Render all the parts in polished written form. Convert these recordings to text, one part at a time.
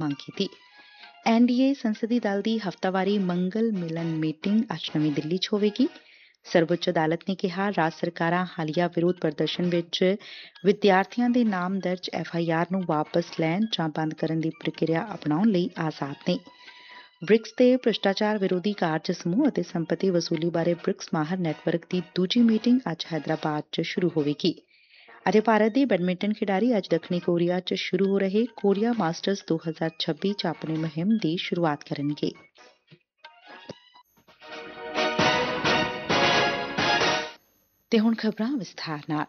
ਮੰਗ ਕੀਤੀ। NDA ਸੰਸਦੀ ਦਲ ਦੀ ਹਫ਼ਤਾਵਾਰੀ ਮੰਗਲ ਮਿਲਨ ਮੀਟਿੰਗ ਅੱਜ ਨਵੀਂ ਦਿੱਲੀ 'ਚ ਹੋਵੇਗੀ। ਸਰਵਉੱਚ ਅਦਾਲਤ ਨੇ ਕਿਹਾ ਰਾਜ ਸਰਕਾਰਾਂ ਹਾਲੀਆ ਵਿਰੋਧ ਪ੍ਰਦਰਸ਼ਨ ਵਿੱਚ ਵਿਦਿਆਰਥੀਆਂ ਦੇ ਨਾਮ ਦਰਜ FIR ਨੂੰ ਵਾਪਸ ਲੈਣ ਜਾਂ ਬੰਦ ਕਰਨ ਦੀ ਪ੍ਰਕਿਰਿਆ ਅਪਣਾਉਣ ਲਈ ਆਜ਼ਾਦ ਨੇ। ਬ੍ਰਿਕਸ ਦੇ ਭ੍ਰਿਸ਼ਟਾਚਾਰ ਵਿਰੋਧੀ ਕਾਰਜ ਸਮੂਹ ਅਤੇ ਸੰਪਤੀ ਵਸੂਲੀ ਬਾਰੇ ਬ੍ਰਿਕਸ ਮਾਹਰ ਨੈਟਵਰਕ ਦੀ ਦੂਜੀ ਮੀਟਿੰਗ ਅੱਜ ਹੈਦਰਾਬਾਦ 'ਚ ਸ਼ੁਰੂ ਹੋਵੇਗੀ। ਅਤੇ ਭਾਰਤ ਦੇ ਬੈਡਮਿੰਟਨ ਖਿਡਾਰੀ ਅੱਜ ਦੱਖਣੀ ਕੋਰੀਆ 'ਚ ਸ਼ੁਰੂ ਹੋ ਰਹੇ ਕੋਰੀਆ ਮਾਸਟਰਜ਼ 2026 'ਚ ਆਪਣੀ ਮੁਹਿੰਮ ਦੀ ਸ਼ੁਰੂਆਤ ਕਰਨਗੇ। ਤੇ ਹੁਣ ਖਬਰਾਂ ਵਿਸਥਾਰ ਨਾਲ।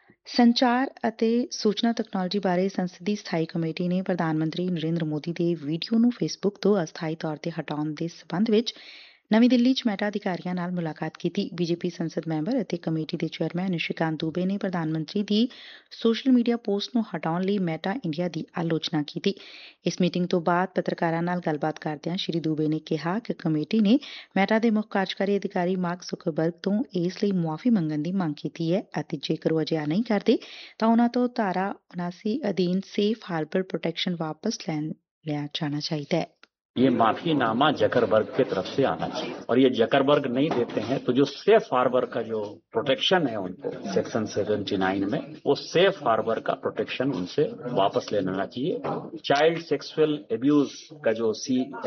ਸੰਚਾਰ ਅਤੇ ਸੂਚਨਾ ਤਕਨਾਲੋਜੀ ਬਾਰੇ ਸੰਸਦੀ ਸਥਾਈ ਕਮੇਟੀ ਨੇ ਪ੍ਰਧਾਨ ਮੰਤਰੀ ਨਰਿੰਦਰ ਮੋਦੀ ਦੇ ਵੀਡੀਓ ਨੂੰ ਫੇਸਬੁੱਕ ਤੋਂ ਅਸਥਾਈ ਤੌਰ ਤੇ ਹਟਾਉਣ ਦੇ ਸਬੰਧ ਵਿੱਚ ਨਵੀਂ ਦਿੱਲੀ 'ਚ ਮੈਟਾ ਅਧਿਕਾਰੀਆਂ ਨਾਲ ਮੁਲਾਕਾਤ ਕੀਤੀ। ਬੀਜੇਪੀ ਸੰਸਦ ਮੈਂਬਰ ਅਤੇ ਕਮੇਟੀ ਦੇ ਚੇਅਰਮੈਨ ਨਿਸ਼ੀਕਾਂਤ ਦੁਬੇ ਨੇ ਪ੍ਰਧਾਨ ਮੰਤਰੀ ਦੀ ਸੋਸ਼ਲ ਮੀਡੀਆ ਪੋਸਟ ਨੂੰ ਹਟਾਉਣ ਲਈ ਮੈਟਾ ਇੰਡੀਆ ਦੀ ਆਲੋਚਨਾ ਕੀਤੀ। ਇਸ ਮੀਟਿੰਗ ਤੋਂ ਬਾਅਦ ਪੱਤਰਕਾਰਾਂ ਨਾਲ ਗੱਲਬਾਤ ਕਰਦਿਆਂ ਸ਼੍ਰੀ ਦੁਬੇ ਨੇ ਕਿਹਾ ਕਿ ਕਮੇਟੀ ਨੇ ਮੈਟਾ ਦੇ ਮੁੱਖ ਕਾਰਜਕਾਰੀ ਅਧਿਕਾਰੀ ਮਾਰਕ ਜ਼ੁਕਰਬਰਗ ਤੋਂ ਇਸ ਲਈ ਮੁਆਫ਼ੀ ਮੰਗਣ ਦੀ ਮੰਗ ਕੀਤੀ ਹੈ ਅਤੇ ਜੇਕਰ ਉਹ ਅਜਿਹਾ ਨਹੀਂ ਕਰਦੇ ਤਾਂ ਉਨ੍ਹਾਂ ਤੋਂ ਧਾਰਾ 79 ਅਧੀਨ ਸੇਫ ਹਾਰਬਰ प्रोटेक्शन वापस लिया जाना चाहिए। ये माफीनामा जकरबर्ग की तरफ से आना चाहिए और ये जकरबर्ग नहीं देते हैं तो जो सेफ हार्बर का जो प्रोटेक्शन है उनको सेक्शन 79 में वो सेफ हार्बर का प्रोटेक्शन उनसे वापस ले लेना चाहिए। चाइल्ड सेक्सुअल एब्यूज का जो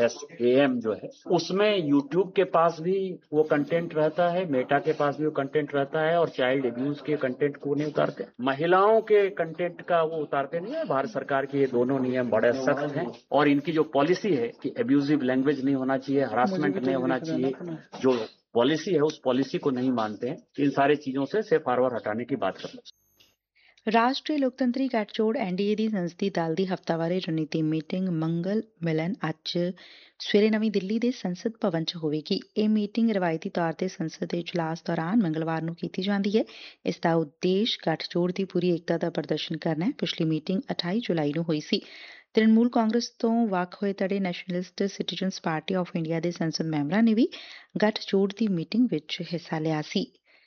CSAM जो है उसमें यूट्यूब के पास भी वो कंटेंट रहता है, मेटा के पास भी वो कंटेंट रहता है और चाइल्ड एब्यूज के कंटेंट को नहीं उतारते। महिलाओं के कंटेंट का वो उतारते नहीं है। भारत सरकार के ये दोनों नियम बड़े सख्त हैं और इनकी जो पॉलिसी है कि एब्यूजिव लैंग्वेज नहीं होना चाहिए, हरासमेंट नहीं होना चाहिए, जो पॉलिसी है उस पॉलिसी को नहीं मानते हैं। इन सारी चीजों से सेफ हार्बर हटाने की बात करते हैं। ਰਾਸ਼ਟਰੀ ਲੋਕਤੰਤਰੀ ਗੱਠਜੋੜ NDA ਦੀ ਸੰਸਦੀ ਦਲ ਦੀ ਹਫ਼ਤਾਵਾਰੀ ਰਣਨੀਤੀ ਮੀਟਿੰਗ ਮੰਗਲ ਮਿਲਨ ਅੱਜ ਸਵੇਰੇ ਨਵੀਂ ਦਿੱਲੀ ਦੇ ਸੰਸਦ ਭਵਨ 'ਚ ਹੋਵੇਗੀ। ਇਹ ਮੀਟਿੰਗ ਰਵਾਇਤੀ ਤੌਰ ਤੇ ਸੰਸਦ ਦੇ ਇਜਲਾਸ ਦੌਰਾਨ ਮੰਗਲਵਾਰ ਨੂੰ ਕੀਤੀ ਜਾਂਦੀ ਹੈ। ਇਸ ਦਾ ਉਦੇਸ਼ ਗੱਠਜੋੜ ਦੀ ਪੂਰੀ ਏਕਤਾ ਦਾ ਪ੍ਰਦਰਸ਼ਨ ਕਰਨਾ ਹੈ। ਪਿਛਲੀ ਮੀਟਿੰਗ 28 ਜੁਲਾਈ ਨੂੰ ਹੋਈ ਸੀ। ਤ੍ਰਿਣਮੂਲ ਕਾਂਗਰਸ ਤੋਂ ਵੱਖ ਹੋਏ ਧੜੇ nationalist citizens party of India ਦੇ ਸੰਸਦ ਮੈਂਬਰਾਂ ਨੇ ਵੀ ਗੱਠਜੋੜ ਦੀ ਮੀਟਿੰਗ ਵਿੱਚ ਹਿੱਸਾ ਲਿਆ ਸੀ।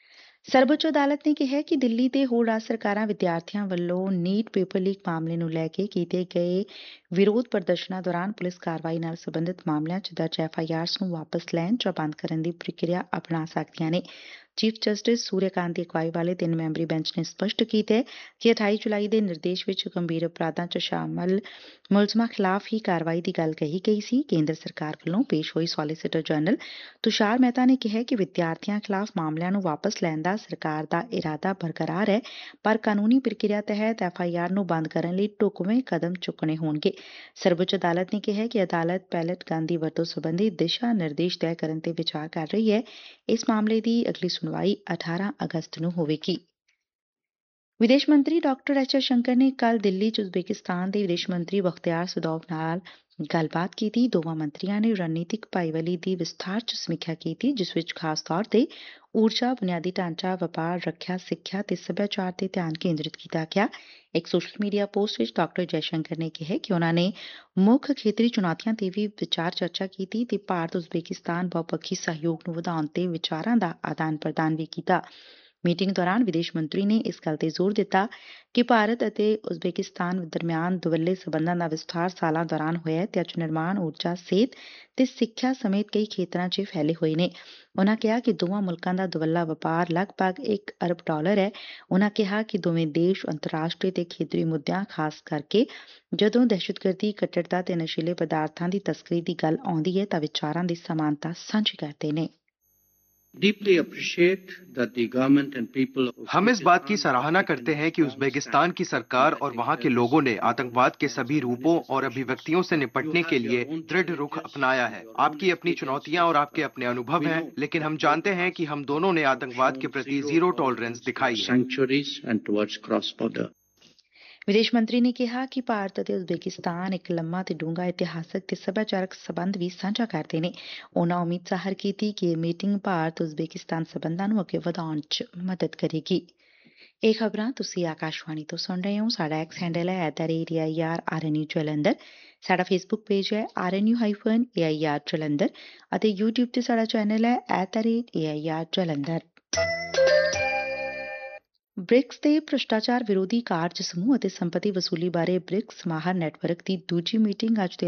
ਸਰਵਉੱਚ ਅਦਾਲਤ ਨੇ ਕਿਹਾ ਕਿ ਦਿੱਲੀ ਤੇ ਹੋਰ ਰਾਜ ਸਰਕਾਰਾਂ ਵਿਦਿਆਰਥੀਆਂ ਵੱਲੋਂ ਨੀਟ ਪੇਪਰ ਲੀਕ ਮਾਮਲੇ ਨੂੰ ਲੈ ਕੇ ਕੀਤੇ ਗਏ ਵਿਰੋਧ ਪ੍ਰਦਰਸ਼ਨਾਂ ਦੌਰਾਨ ਪੁਲਿਸ ਕਾਰਵਾਈ ਨਾਲ ਸਬੰਧਿਤ ਮਾਮਲਿਆਂ 'ਚ ਦਰਜ FIRs ਨੂੰ ਵਾਪਸ ਲੈਣ ਜਾਂ ਬੰਦ ਕਰਨ ਦੀ ਪ੍ਰਕਿਰਿਆ ਅਪਣਾ ਸਕਦੀਆਂ ਨੇ। ਚੀਫ ਜਸਟਿਸ ਸੂਰਿਆਕਾਂਤ ਦੀ ਅਗਵਾਈ ਵਾਲੇ 3 ਮੈਂਬਰੀ ਬੈਂਚ ਨੇ ਸਪਸ਼ਟ ਕੀਤਾ ਹੈ ਕਿ 28 ਜੁਲਾਈ ਦੇ ਨਿਰਦੇਸ਼ ਵਿੱਚ ਗੰਭੀਰ ਅਪਰਾਧਾਂ 'ਚ ਸ਼ਾਮਲ ਮੁਲਜ਼ਮਾਂ ਖਿਲਾਫ ਹੀ ਕਾਰਵਾਈ ਦੀ ਗੱਲ ਕਹੀ ਗਈ ਸੀ। ਕੇਂਦਰ ਸਰਕਾਰ ਵੱਲੋਂ ਪੇਸ਼ ਹੋਈ ਸੋਲੀਸਿਟਰ ਜਨਰਲ ਤੁਸ਼ਾਰ ਮਹਿਤਾ ਨੇ ਕਿਹਾ ਕਿ ਵਿਦਿਆਰਥੀਆਂ ਖਿਲਾਫ ਮਾਮਲਿਆਂ ਨੂੰ ਵਾਪਸ ਲੈਣ ਦਾ ਸਰਕਾਰ ਦਾ ਇਰਾਦਾ ਬਰਕਰਾਰ ਹੈ, ਪਰ ਕਾਨੂੰਨੀ ਪ੍ਰਕਿਰਿਆ ਤਹਿਤ FIR ਨੂੰ ਬੰਦ ਕਰਨ ਲਈ ਢੁਕਵੇਂ ਕਦਮ ਚੁੱਕਣੇ ਹੋਣਗੇ। ਸਰਵਉੱਚ ਅਦਾਲਤ ਨੇ ਕਿਹਾ ਕਿ ਅਦਾਲਤ ਪੈਲਟ ਗਨ ਦੀ ਵਰਤੋਂ ਸਬੰਧੀ ਦਿਸ਼ਾ ਨਿਰਦੇਸ਼ ਤੈਅ ਕਰਨ ਤੇ ਵਿਚਾਰ ਕਰ ਰਹੀ ਹੈ। ਇਸ ਮਾਮਲੇ ਦੀ ਅਗਲੀ ਸੁਣਵਾਈ 18 ਅਗਸਤ ਨੂੰ ਹੋਵੇਗੀ। ਵਿਦੇਸ਼ ਮੰਤਰੀ ਡਾਕਟਰ ਐਸ ਜੈਸ਼ੰਕਰ ਨੇ ਕੱਲ੍ਹ ਦਿੱਲੀ 'ਚ ਉਜ਼ਬੇਕਿਸਤਾਨ ਦੇ ਵਿਦੇਸ਼ ਮੰਤਰੀ ਬਖਤਿਆਰ ਸਦੋਵ ਨਾਲ ਗੱਲਬਾਤ ਕੀਤੀ। ਦੋਵਾਂ ਮੰਤਰੀਆਂ ਨੇ ਰਣਨੀਤਿਕ ਭਾਈਵਾਲੀ ਦੀ ਵਿਸਥਾਰ 'ਚ ਸਮੀਖਿਆ ਕੀਤੀ, ਜਿਸ ਵਿੱਚ ਖਾਸ ਤੌਰ ਤੇ ਊਰਜਾ, ਬੁਨਿਆਦੀ ਢਾਂਚਾ, ਵਪਾਰ, ਰੱਖਿਆ, ਸਿੱਖਿਆ ਤੇ ਸੱਭਿਆਚਾਰ ਤੇ ਧਿਆਨ ਕੇਂਦਰਿਤ ਕੀਤਾ ਗਿਆ। ਇੱਕ ਸੋਸ਼ਲ ਮੀਡੀਆ ਪੋਸਟ ਵਿੱਚ ਡਾਕਟਰ ਜੈਸ਼ੰਕਰ ਨੇ ਕਿਹਾ ਕਿ ਉਨ੍ਹਾਂ ਨੇ ਮੁੱਖ ਖੇਤਰੀ ਚੁਣੌਤੀਆਂ ਤੇ ਵੀ ਵਿਚਾਰ ਚਰਚਾ ਕੀਤੀ ਤੇ ਭਾਰਤ ਉਜ਼ਬੇਕਿਸਤਾਨ ਬਹੁਪੱਖੀ ਸਹਿਯੋਗ ਨੂੰ ਵਧਾਉਣ ਤੇ ਵਿਚਾਰਾਂ ਦਾ ਆਦਾਨ ਪ੍ਰਦਾਨ ਵੀ ਕੀਤਾ। ਮੀਟਿੰਗ ਦੌਰਾਨ ਵਿਦੇਸ਼ ਮੰਤਰੀ ਨੇ ਇਸ ਗੱਲ ਤੇ ਜ਼ੋਰ ਦਿੱਤਾ ਕਿ ਭਾਰਤ ਅਤੇ ਉਜ਼ਬੇਕਿਸਤਾਨ ਦਰਮਿਆਨ ਦੁਵੱਲੇ ਸਬੰਧਾਂ ਦਾ ਵਿਸਥਾਰ ਸਾਲਾਂ ਦੌਰਾਨ ਹੋਇਆ ਤੇ ਅੱਜ ਨਿਰਮਾਣ, ਊਰਜਾ, ਸਿਹਤ ਤੇ ਸਿੱਖਿਆ ਸਮੇਤ ਕਈ ਖੇਤਰਾਂ 'ਚ ਫੈਲੇ ਹੋਏ ਨੇ। ਉਨ੍ਹਾਂ ਕਿਹਾ ਕਿ ਦੋਵਾਂ ਮੁਲਕਾਂ ਦਾ ਦੁਵੱਲਾ ਵਪਾਰ ਲਗਭਗ $1 ਅਰਬ ਹੈ। ਉਨ੍ਹਾਂ ਕਿਹਾ ਕਿ ਦੋਵੇਂ ਦੇਸ਼ ਅੰਤਰਰਾਸ਼ਟਰੀ ਤੇ ਖੇਤਰੀ ਮੁੱਦਿਆਂ, ਖਾਸ ਕਰਕੇ ਜਦੋਂ ਦਹਿਸ਼ਤਗਰਦੀ, ਕੱਟੜਤਾ ਤੇ ਨਸ਼ੀਲੇ ਪਦਾਰਥਾਂ ਦੀ ਤਸਕਰੀ ਦੀ ਗੱਲ ਆਉਂਦੀ ਹੈ ਤਾਂ ਵਿਚਾਰਾਂ ਦੀ ਸਮਾਨਤਾ ਸਾਂਝੀ ਕਰਦੇ ਨੇ। Deeply appreciate that the government and people of हम इस बात की सराहना करते हैं कि उज़्बेकिस्तान की सरकार और वहाँ के लोगों ने आतंकवाद के सभी रूपों और अभिव्यक्तियों से निपटने के लिए दृढ़ रुख अपनाया है। आपकी अपनी चुनौतियां और आपके अपने अनुभव हैं, लेकिन हम जानते हैं कि हम दोनों ने आतंकवाद के प्रति जीरो टॉलरेंस दिखाई है। sanctuaries and towards cross-border. ਵਿਦੇਸ਼ ਮੰਤਰੀ ਨੇ ਕਿਹਾ ਕਿ ਭਾਰਤ ਅਤੇ ਉਜ਼ਬੇਕਿਸਤਾਨ ਇੱਕ ਲੰਮਾ ਤੇ ਡੂੰਘਾ ਇਤਿਹਾਸਕ ਤੇ ਸੱਭਿਆਚਾਰਕ ਸਬੰਧ ਵੀ ਸਾਂਝਾ ਕਰਦੇ ਨੇ। ਉਨ੍ਹਾਂ ਉਮੀਦ ਜ਼ਾਹਰ ਕੀਤੀ ਕਿ ਇਹ ਮੀਟਿੰਗ ਭਾਰਤ ਉਜ਼ਬੇਕਿਸਤਾਨ ਸਬੰਧਾਂ ਨੂੰ ਅੱਗੇ ਵਧਾਉਣ 'ਚ ਮਦਦ ਕਰੇਗੀ। ਇਹ ਖਬਰਾਂ ਤੁਸੀਂ ਆਕਾਸ਼ਵਾਣੀ ਤੋਂ ਸੁਣ ਰਹੇ ਹੋ। ਸਾਡਾ ਐਕਸ ਹੈਂਡਲ ਹੈ @AIR ਜਲੰਧਰ। ਸਾਡਾ ਫੇਸਬੁੱਕ ਪੇਜ ਹੈ RNU-AIR ਜਲੰਧਰ ਅਤੇ YouTube ਤੇ ਸਾਡਾ ਚੈਨਲ ਹੈ @AIR ਜਲੰਧਰ। ਬ੍ਰਿਕਸ ਦੇ ਭ੍ਰਿਸ਼ਟਾਚਾਰ ਵਿਰੋਧੀ ਕਾਰਜ ਸਮੂਹ ਅਤੇ ਸੰਪਤੀ ਵਸੂਲੀ ਬਾਰੇ ਬ੍ਰਿਕਸ ਮਾਹਰ ਨੈਟਵਰਕ ਦੀ ਦੂਜੀ ਮੀਟਿੰਗ ਅੱਜ